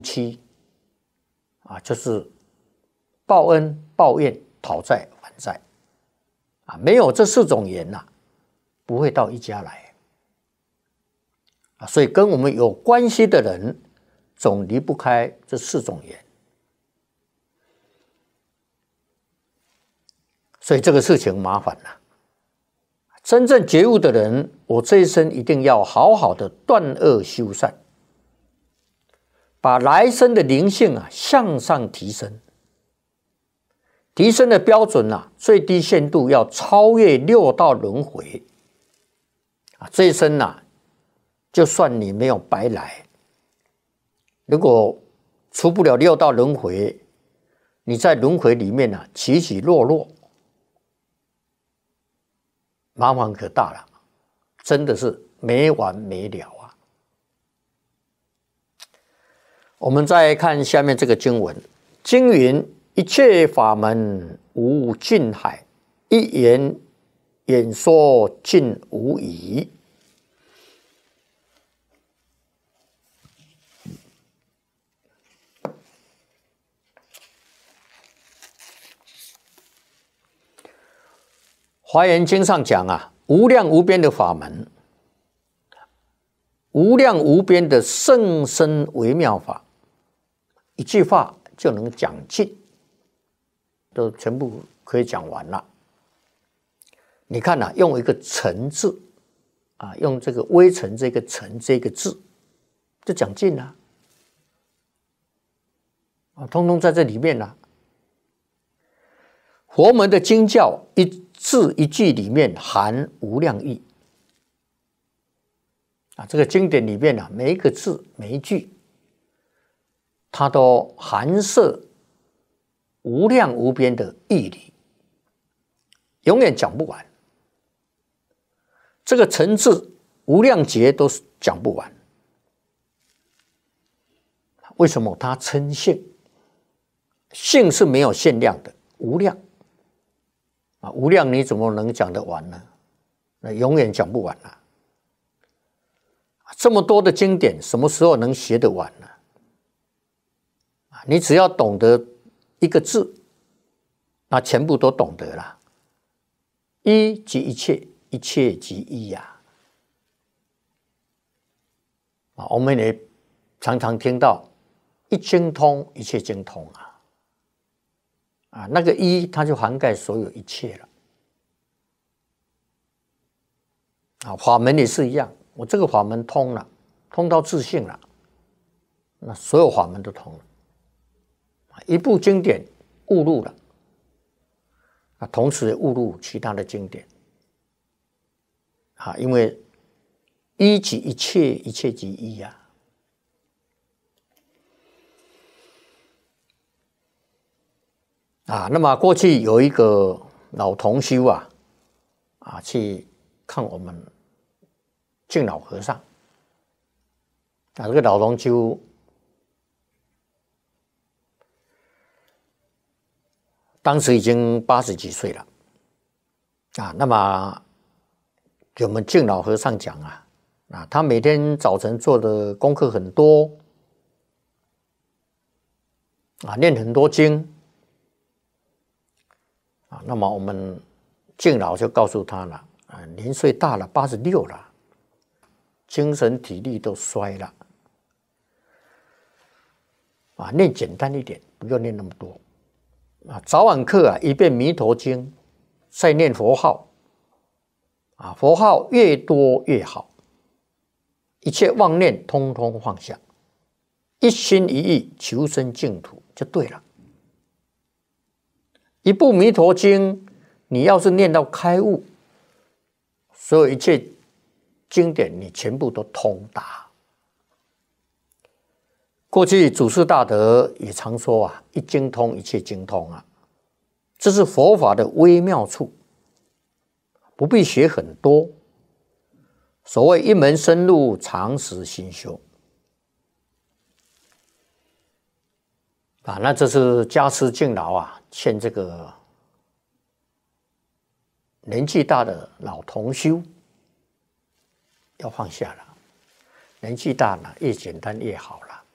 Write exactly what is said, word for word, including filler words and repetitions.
七啊，就是报恩、报怨、讨债、还债啊，没有这四种缘呐、啊，不会到一家来啊。所以跟我们有关系的人，总离不开这四种缘。所以这个事情麻烦了。真正觉悟的人，我这一生一定要好好的断恶修善，把来生的灵性啊向上提升。提升的标准啊，最低限度要超越六道轮回啊！这一生啊，就算你没有白来，如果出不了六道轮回，你在轮回里面啊起起落落，麻烦可大了，真的是没完没了啊！我们再看下面这个经文，经云：一切法门无尽海，一言演说尽无遗。华严经上讲啊，无量无边的法门，无量无边的甚深微妙法，一句话就能讲尽，都全部可以讲完了。你看啊，用一个尘字啊，用这个微尘这个尘这个字，就讲尽了啊，通通在这里面了。佛门的经教一字一句里面含无量义啊，这个经典里面啊，每一个字每一句，它都含摄无量无边的义理，永远讲不完。这个层次无量劫都讲不完。为什么？它称性，性是没有限量的，无量啊，无量你怎么能讲得完呢？那永远讲不完了。这么多的经典，什么时候能学得完呢？你只要懂得一个字，那全部都懂得了。一即一切，一切即一呀。啊，我们也常常听到一经通，一切经通啊。啊，那个一，它就涵盖所有一切了。啊，法门也是一样，我这个法门通了，通到自性了，那所有法门都通了。一部经典误入了，啊，同时也误入其他的经典，啊，因为一即一切，一切即一呀。啊，那么过去有一个老同修啊，啊，去看我们敬老和尚，啊，这个老同修当时已经八十几岁了，啊，那么给我们敬老和尚讲啊，啊，他每天早晨做的功课很多，啊，念很多经。啊，那么我们敬老就告诉他了，啊，年岁大了，八十六了，精神体力都衰了，啊，念简单一点，不要念那么多，啊，早晚课啊，一遍弥陀经，再念佛号，啊，佛号越多越好，一切妄念通通放下，一心一意求生净土就对了。一部弥陀经，你要是念到开悟，所有一切经典你全部都通达。过去祖师大德也常说啊，一经通，一切经通啊，这是佛法的微妙处，不必学很多。所谓一门深入，长时心修。啊，那这是家师敬老啊，欠这个年纪大的老同修要放下了，年纪大了越简单越好了。